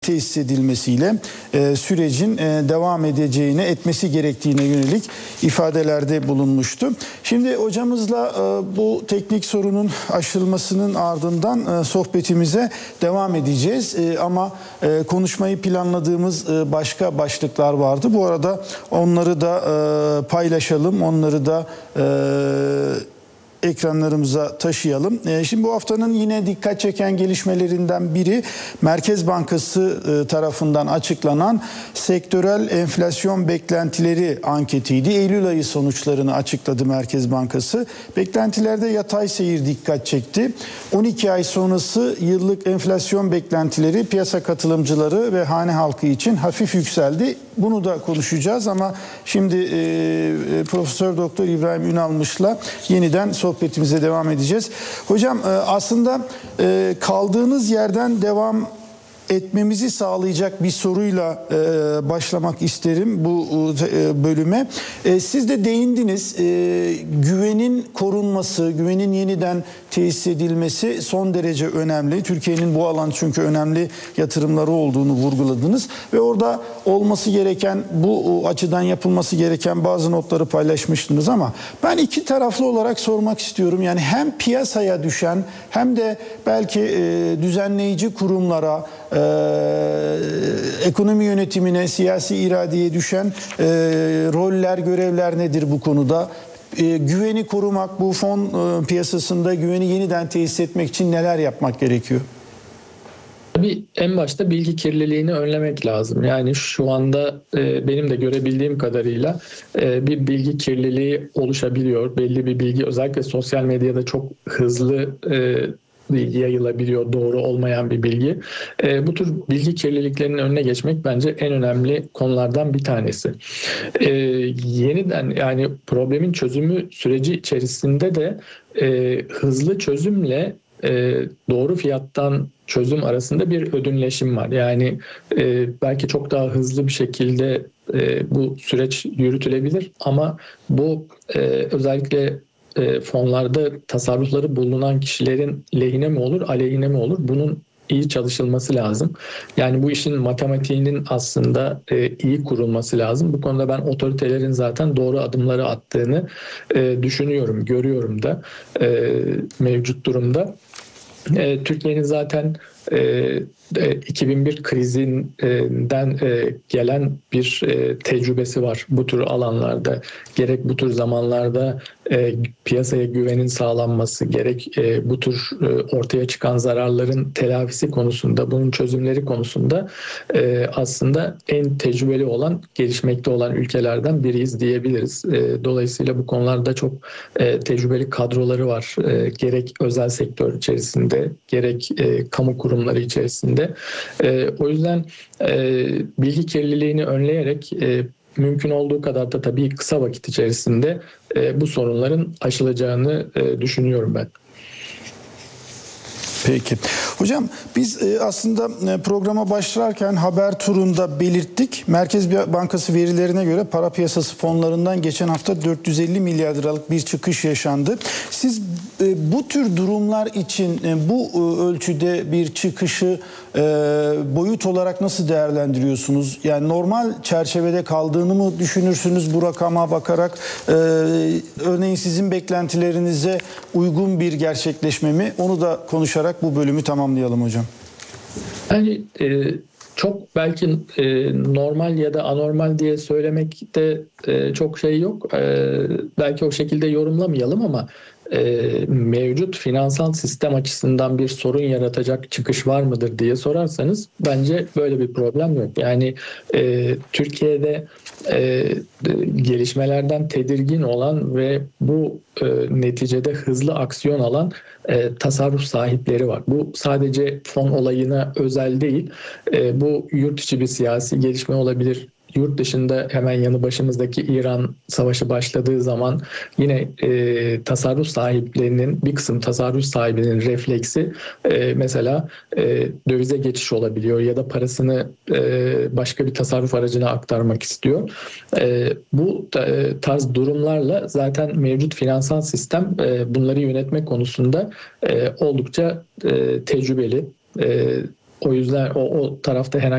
tesis edilmesiyle sürecin devam edeceğine, etmesi gerektiğine yönelik ifadelerde bulunmuştu. Şimdi hocamızla bu teknik sorunun aşılmasının ardından sohbetimize devam edeceğiz. Ama konuşmayı planladığımız başka başlıklar vardı. Bu arada onları da paylaşalım, onları da ekranlarımıza taşıyalım. Şimdi bu haftanın yine dikkat çeken gelişmelerinden biri Merkez Bankası tarafından açıklanan sektörel enflasyon beklentileri anketiydi. Eylül ayı sonuçlarını açıkladı Merkez Bankası. Beklentilerde yatay seyir dikkat çekti. 12 ay sonrası yıllık enflasyon beklentileri piyasa katılımcıları ve hane halkı için hafif yükseldi. Bunu da konuşacağız ama şimdi Profesör Doktor İbrahim Ünalmış'la yeniden sohbetimize devam edeceğiz. Hocam aslında kaldığınız yerden devam etmemizi sağlayacak bir soruyla başlamak isterim bu bölüme. Siz de değindiniz. Güvenin korunması, güvenin yeniden tesis edilmesi son derece önemli. Türkiye'nin bu alan çünkü önemli yatırımları olduğunu vurguladınız ve orada olması gereken, bu açıdan yapılması gereken bazı notları paylaşmıştınız ama ben iki taraflı olarak sormak istiyorum. Yani hem piyasaya düşen hem de belki düzenleyici kurumlara, ekonomi yönetimine, siyasi iradeye düşen roller, görevler nedir bu konuda? Güveni korumak, bu fon piyasasında güveni yeniden tesis etmek için neler yapmak gerekiyor? Tabii en başta bilgi kirliliğini önlemek lazım. Yani şu anda benim de görebildiğim kadarıyla bir bilgi kirliliği oluşabiliyor. Belli bir bilgi, özellikle sosyal medyada çok hızlı yayılabiliyor, doğru olmayan bir bilgi. Bu tür bilgi kirliliklerinin önüne geçmek bence en önemli konulardan bir tanesi. Yeniden, yani problemin çözümü süreci içerisinde de hızlı çözümle doğru fiyattan çözüm arasında bir ödünleşim var. Yani belki çok daha hızlı bir şekilde bu süreç yürütülebilir ama bu özellikle fonlarda tasarrufları bulunan kişilerin lehine mi olur, aleyhine mi olur? Bunun iyi çalışılması lazım. Yani bu işin matematiğinin aslında iyi kurulması lazım. Bu konuda ben otoritelerin zaten doğru adımları attığını düşünüyorum, görüyorum da mevcut durumda. Türkiye'nin zaten 2001 krizinden gelen bir tecrübesi var bu tür alanlarda. Gerek bu tür zamanlarda piyasaya güvenin sağlanması, gerek bu tür ortaya çıkan zararların telafisi konusunda, bunun çözümleri konusunda aslında en tecrübeli olan, gelişmekte olan ülkelerden biriyiz diyebiliriz. Dolayısıyla bu konularda çok tecrübeli kadroları var. Gerek özel sektör içerisinde, gerek kamu kurumları içerisinde. O yüzden bilgi kirliliğini önleyerek mümkün olduğu kadar da tabii kısa vakit içerisinde bu sorunların aşılacağını düşünüyorum ben. Peki. Hocam biz aslında programa başlarken haber turunda belirttik. Merkez Bankası verilerine göre para piyasası fonlarından geçen hafta 450 milyar liralık bir çıkış yaşandı. Siz bu tür durumlar için bu ölçüde bir çıkışı boyut olarak nasıl değerlendiriyorsunuz? Yani normal çerçevede kaldığını mı düşünürsünüz bu rakama bakarak? Örneğin sizin beklentilerinize uygun bir gerçekleşme mi? Onu da konuşarak bu bölümü tamamlayalım hocam. Yani çok belki normal ya da anormal diye söylemekte çok şey yok. Belki o şekilde yorumlamayalım ama mevcut finansal sistem açısından bir sorun yaratacak çıkış var mıdır diye sorarsanız bence böyle bir problem yok. Yani Türkiye'de gelişmelerden tedirgin olan ve bu neticede hızlı aksiyon alan tasarruf sahipleri var. Bu sadece fon olayına özel değil. Bu yurt içi bir siyasi gelişme olabilir. Yurt dışında hemen yanı başımızdaki İran savaşı başladığı zaman yine tasarruf sahiplerinin, bir kısım tasarruf sahibinin refleksi mesela dövize geçiş olabiliyor ya da parasını başka bir tasarruf aracına aktarmak istiyor. Bu tarz durumlarla zaten mevcut finansal sistem bunları yönetme konusunda oldukça tecrübeli. O yüzden o tarafta herhangi